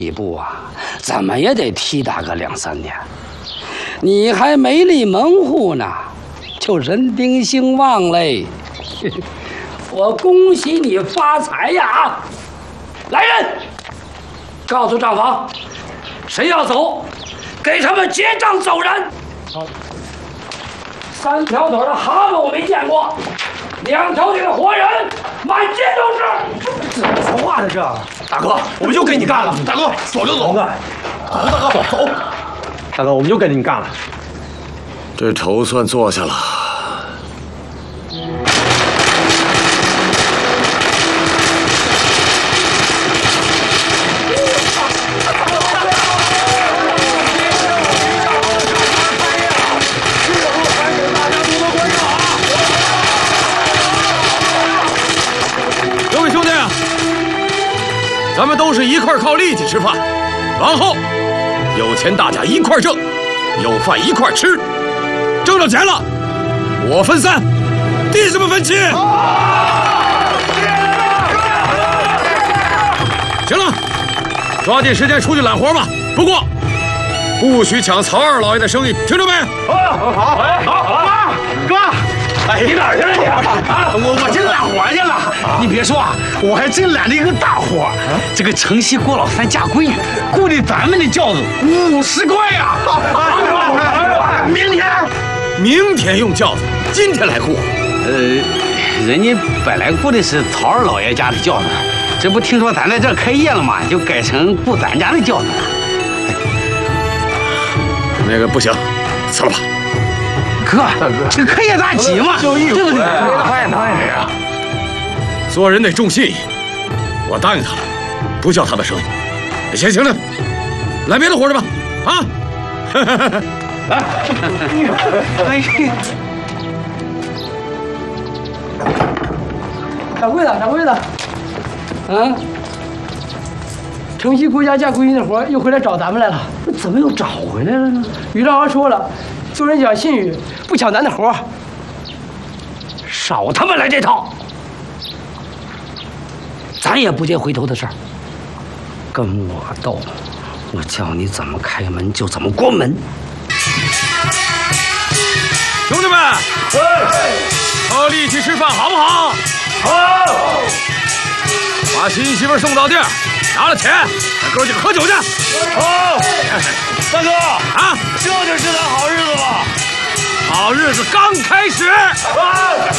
一步啊，怎么也得踢打个2、3年。你还没立门户呢，就人丁兴旺嘞。我恭喜你发财呀！来人，告诉账房，谁要走，给他们结账走人。好。3条腿的蛤蟆我没见过，2条腿的活人满街都是。 怎么说话呢？这大哥，我们就跟你干了。大哥，走就走。大哥，走。大哥，我们就跟你干了。 这头算坐下了。 各位兄弟，咱们都是一块靠力气吃饭，往后有钱大家一块挣，有饭一块吃。挣着钱了，我分3，弟兄们分7。行了，抓紧时间出去揽活吧。不过，不许抢曹二老爷的生意，听着没？ 好，哥，哎，你哪儿去了你？我真揽活去了。你别说啊，我还真揽了一个大活。这个城西郭老三嫁闺女，雇的咱们的轿子50块呀。 明天用轿子，今天来雇。 人家本来雇的是曹二老爷家的轿子，这不听说咱在这儿开业了吗？就改成雇咱家的轿子了。 那个不行，辞了吧。 哥，大哥，这开业大吉嘛，对不对？ 快点啊！ 做人得重信义，我答应他了，不叫他的生意。行了，来别的活着吧，啊！ 哎， 掌柜的，城西郭家嫁闺女的活又回来找咱们来了， 怎么又找回来了呢？ 于大王说了，做人讲信誉，不抢咱的活。 少他妈来这套！咱也不接回头的事儿，跟我斗，我叫你怎么开门就怎么关门。 兄弟们，靠力气吃饭好不好？ 好。 把新媳妇送到店，拿了钱，咱哥几个喝酒去。 好。大哥啊， 这就是咱好日子吧？ 好日子刚开始。